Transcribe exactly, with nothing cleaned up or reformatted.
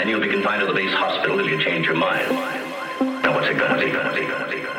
you'll be confined to the base hospital if you change your mind. Now what's it gonna be, gonna be, gonna be, gonna be?